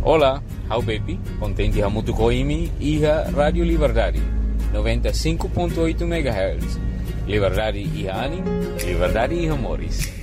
Olá, how baby, contente a muito coimi e a Rádio Liberdade, 95.8 MHz. Liberdade e Anim, Liberdade e Amores.